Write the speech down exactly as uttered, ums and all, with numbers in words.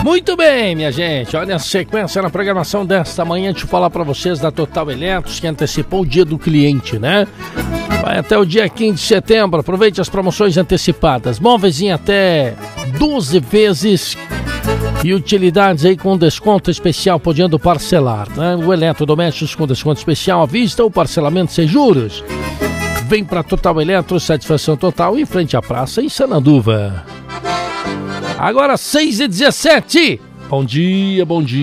Muito bem, minha gente, olha a sequência na programação desta manhã. Deixa eu falar para vocês da Total Eletros, que antecipou o dia do cliente, né? Vai até o dia quinze de setembro, aproveite as promoções antecipadas. Móveis em até doze vezes e utilidades aí com desconto especial, podendo parcelar, né? O eletrodomésticos com desconto especial à vista ou parcelamento sem juros. Vem para Total Eletros, satisfação total, em frente à praça em Sananduva. Agora seis e dezessete. Bom dia, bom dia.